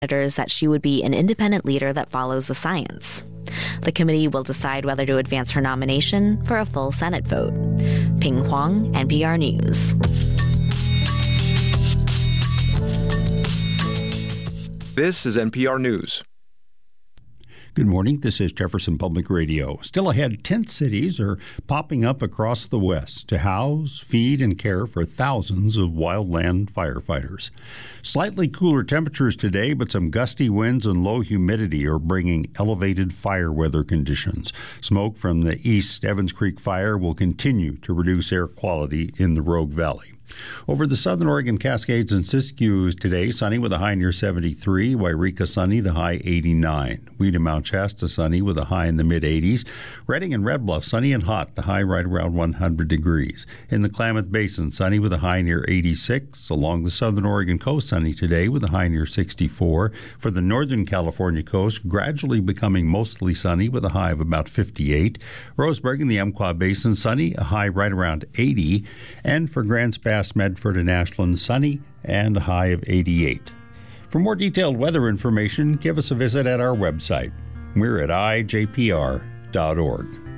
senators that she would be an independent leader that follows the science. The committee will decide whether to advance her nomination for a full Senate vote. Ping Huang, NPR News. This is NPR News. Good morning. This is Jefferson Public Radio. Still ahead, tent cities are popping up across the West to house, feed, and care for thousands of wildland firefighters. Slightly cooler temperatures today, but some gusty winds and low humidity are bringing elevated fire weather conditions. Smoke from the East Evans Creek fire will continue to reduce air quality in the Rogue Valley. Over the southern Oregon Cascades and Siskiyou today, sunny with a high near 73. Wairika sunny, the high 89. Weed and Mount Shasta sunny with a high in the mid-80s. Redding and Red Bluff sunny and hot, the high right around 100 degrees. In the Klamath Basin, sunny with a high near 86. Along the southern Oregon coast, sunny today with a high near 64. For the northern California coast, gradually becoming mostly sunny with a high of about 58. Roseburg in the Umpqua Basin, sunny, a high right around 80. And for Grants Pass, Medford and Ashland, sunny and a high of 88. For more detailed weather information, give us a visit at our website. We're at ijpr.org.